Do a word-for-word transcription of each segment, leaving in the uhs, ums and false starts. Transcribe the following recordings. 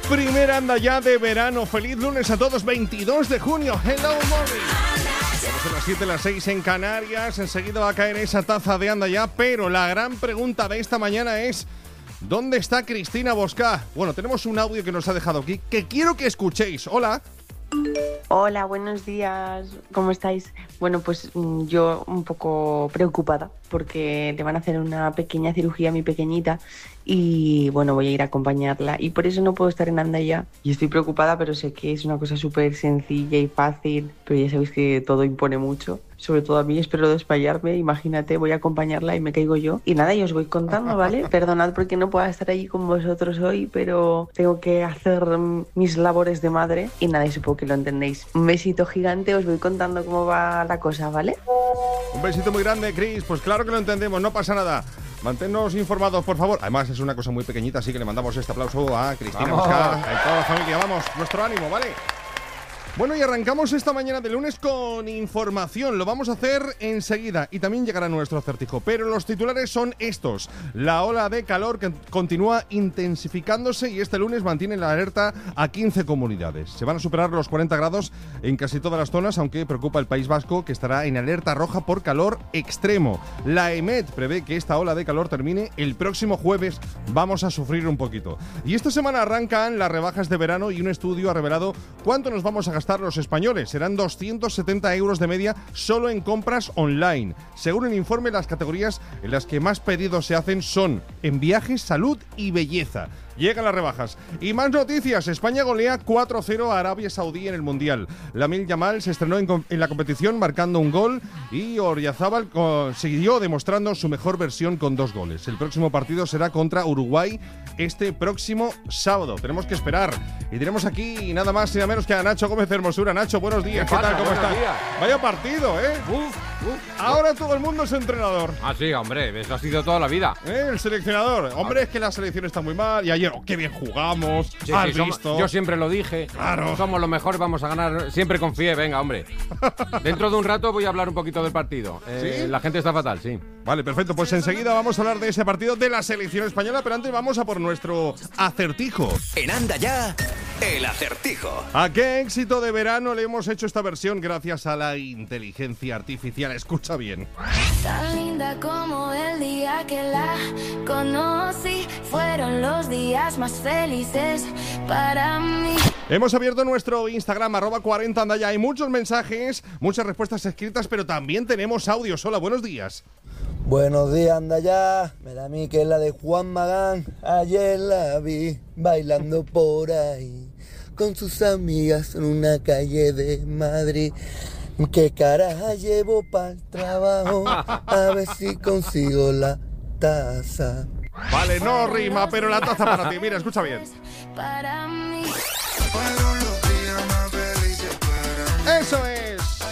Primera anda ya de verano. Feliz lunes a todos, veintidós de junio. Hello morning. Son las siete, las seis en Canarias. Enseguida va a caer esa taza de anda ya. Pero la gran pregunta de esta mañana es: ¿dónde está Cristina Boscá? Bueno, tenemos un audio que nos ha dejado aquí que quiero que escuchéis. Hola. Hola, buenos días. ¿Cómo estáis? Bueno, pues yo un poco preocupada porque le van a hacer una pequeña cirugía a mi pequeñita y bueno, voy a ir a acompañarla y por eso no puedo estar en Andaya. Y estoy preocupada, pero sé que es una cosa súper sencilla y fácil, pero ya sabéis que todo impone mucho. Sobre todo a mí, espero desmayarme. Imagínate, voy a acompañarla y me caigo yo. Y nada, yo os voy contando, ¿vale? Perdonad porque no pueda estar allí con vosotros hoy, pero tengo que hacer mis labores de madre. Y nada, y supongo que lo entendéis. Un besito gigante, os voy contando cómo va la cosa, ¿vale? Un besito muy grande, Cris. Pues claro que lo entendemos, no pasa nada. Manténnos informados, por favor. Además, es una cosa muy pequeñita, así que le mandamos este aplauso a Cristina Boscá, a toda la familia. Vamos, nuestro ánimo, ¿vale? Bueno, y arrancamos esta mañana de lunes con información. Lo vamos a hacer enseguida y también llegará nuestro acertijo. Pero los titulares son estos. La ola de calor que continúa intensificándose y este lunes mantiene la alerta a quince comunidades. Se van a superar los cuarenta grados en casi todas las zonas, aunque preocupa el País Vasco, que estará en alerta roja por calor extremo. La EMET prevé que esta ola de calor termine el próximo jueves. Vamos a sufrir un poquito. Y esta semana arrancan las rebajas de verano y un estudio ha revelado cuánto nos vamos a gastar los españoles. Serán doscientos setenta euros de media solo en compras online. Según el informe, las categorías en las que más pedidos se hacen son en viajes, salud y belleza. Llegan las rebajas. Y más noticias. España golea cuatro cero a Arabia Saudí en el Mundial. Lamine Yamal se estrenó en, en la competición marcando un gol y Oryazábal siguió demostrando su mejor versión con dos goles. El próximo partido será contra Uruguay este próximo sábado. Tenemos que esperar. Y tenemos aquí nada más y nada menos que a Nacho Gómez Hermosura. Nacho, buenos días. ¿Qué, ¿Qué tal? ¿Cómo estás? Vaya partido, ¿eh? Uf, uf. Ahora todo el mundo es entrenador. Ah, sí, hombre. Eso ha sido toda la vida. ¿Eh? El seleccionador. Hombre, es que la selección está muy mal. Y ayer, oh, qué bien jugamos. Sí, ¿Has sí, visto? Somos, yo siempre lo dije. Claro. Somos los mejores, vamos a ganar. Siempre confié, venga, hombre. Dentro de un rato voy a hablar un poquito del partido. Eh, ¿Sí? La gente está fatal, sí. Vale, perfecto. Pues enseguida vamos a hablar de ese partido de la selección española, pero antes vamos a por nuestro acertijo. En Anda Ya, el acertijo. ¿A qué éxito de verano le hemos hecho esta versión gracias a la inteligencia artificial? Escucha bien. Tan linda como el día que la conocí, fueron los días más felices para mí. Hemos abierto nuestro Instagram, arroba cuarenta anda ya. Hay muchos mensajes, muchas respuestas escritas, pero también tenemos audios. Hola, buenos días. Buenos días, anda ya. Me da a mí que es la de Juan Magán. Ayer la vi bailando por ahí con sus amigas en una calle de Madrid. ¿Qué cara llevo para el trabajo? A ver si consigo la taza. Vale, no rima, pero la taza para ti. Mira, escucha bien. Para mí. Eso es.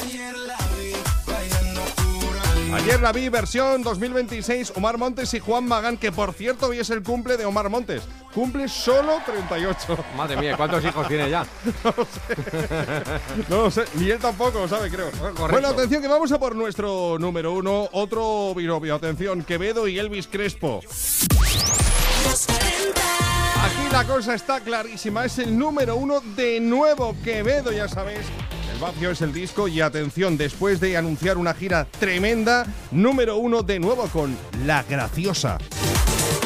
Ayer la vi, versión dos mil veintiséis, Omar Montes y Juan Magán, que por cierto hoy es el cumple de Omar Montes. Cumple solo treinta y ocho. Madre mía, ¿cuántos hijos tiene ya? No lo sé. No lo sé, ni él tampoco lo sabe, creo. Correcto. Bueno, atención, que vamos a por nuestro número uno, otro binomio. Atención, Quevedo y Elvis Crespo. Aquí la cosa está clarísima, es el número uno de nuevo, Quevedo, ya sabéis. El vacío es el disco y atención, después de anunciar una gira tremenda, número uno de nuevo con La Graciosa.